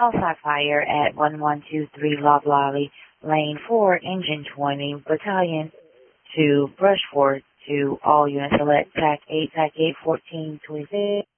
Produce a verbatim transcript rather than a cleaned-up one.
Outside fire at one one two three Loblolly, Lane four, Engine twenty, Battalion two, Brushford to all units select TAC eight, TAC eight, fourteen, twenty-six.